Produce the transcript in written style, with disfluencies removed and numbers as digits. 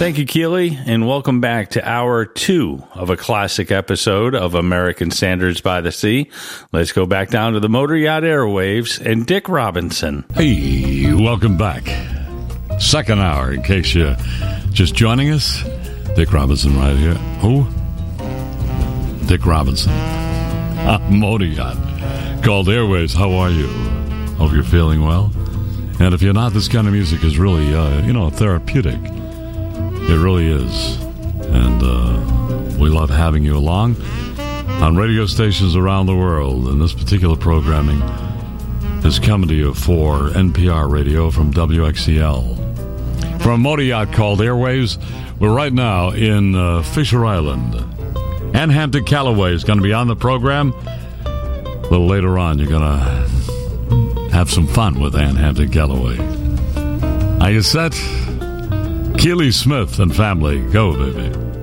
Thank you, Keely, and welcome back to Hour 2 of a classic episode of American Standards by the Sea. Let's go back down to the Motor Yacht airwaves and Dick Robinson. Hey, welcome back. Second hour, in case you're just joining us. Dick Robinson right here. Who? Dick Robinson. Motor Yacht called Airwaves. How are you? Hope you're feeling well. And if you're not, this kind of music is really, therapeutic. It really is. And we love having you along on radio stations around the world. And this particular programming is coming to you for NPR Radio from WXCL. From a motor yacht called Airwaves, we're right now in Fisher Island. Ann Hampton Callaway is going to be on the program. A little later on, you're going to have some fun with Ann Hampton Callaway. Are you set? Keely Smith and family, go, baby.